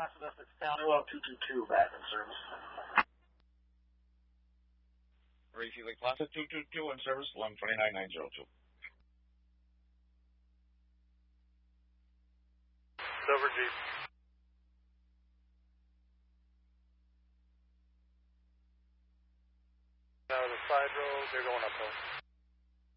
Class of Essex County, 222 back in service. Refueling Class of 222 in service, 1129-902. Silver Jeep. Now the side road, they're going uphill.